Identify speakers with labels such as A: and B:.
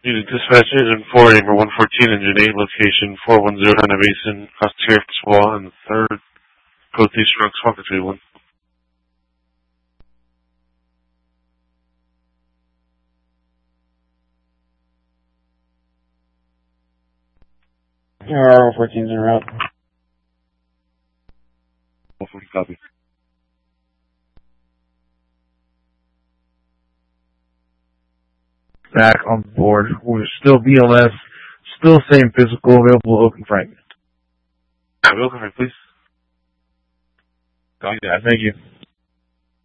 A: Unit dispatch engine 4, number 114, engine 8, location 410 Honda Basin, across the surface wall, and the third, code 3 strokes, Walker 31.
B: R14's en route.
A: 140, copy.
C: Back on board. We're still BLS, still same physical, available open fragment.
A: Open fragment, please.
C: Copy that. Thank you.